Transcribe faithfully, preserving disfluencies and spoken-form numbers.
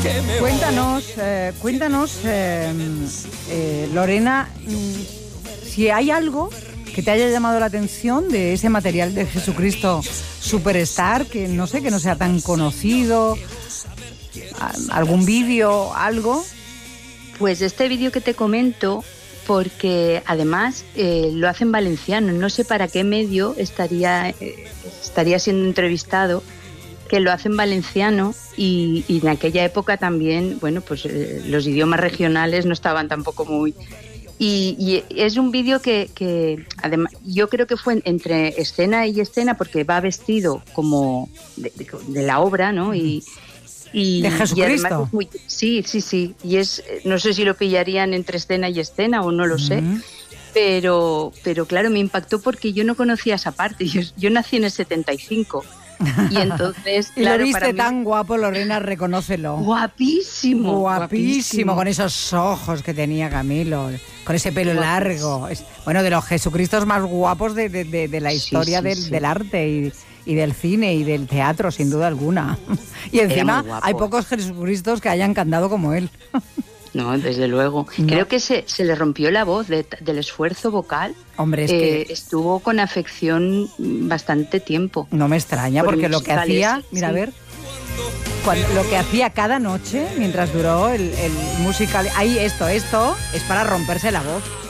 Cuéntanos, eh, cuéntanos, eh, eh, Lorena, si hay algo que te haya llamado la atención de ese material de Jesucristo Superstar, que no sé, que no sea tan conocido, algún vídeo, algo. Pues este vídeo que te comento, porque además eh, lo hace en valenciano, no sé para qué medio estaría, eh, estaría siendo entrevistado, que lo hace en valenciano y, y en aquella época también, bueno, pues eh, los idiomas regionales no estaban tampoco muy... Y, y es un vídeo que, que además yo creo que fue entre escena y escena, porque va vestido como de, de, de la obra, ¿no? Y, y, de Jesucristo. Y además es muy, sí, sí, sí. Y es, no sé si lo pillarían entre escena y escena o no lo sé. Uh-huh. Pero, pero claro, me impactó porque yo no conocía esa parte. Yo, yo nací en el setenta y cinco. Y entonces, y claro, lo viste para mí... tan guapo, Lorena, reconócelo. Guapísimo, guapísimo. Guapísimo, con esos ojos que tenía Camilo, con ese pelo guapísimo. largo. Es, bueno, de los Jesucristos más guapos de, de, de, de la historia sí, sí, del, sí. del arte y, y del cine y del teatro, sin duda alguna. Y encima hay pocos Jesucristos que hayan cantado como él. No, desde luego. No. Creo que se, se le rompió la voz de, del esfuerzo vocal. Hombre, es eh, que... Estuvo con afección bastante tiempo. No me extraña, porque lo que hacía... Mira, sí. a ver... Cuando, lo que hacía cada noche, mientras duró el, el musical... Ahí, esto, esto, es para romperse la voz.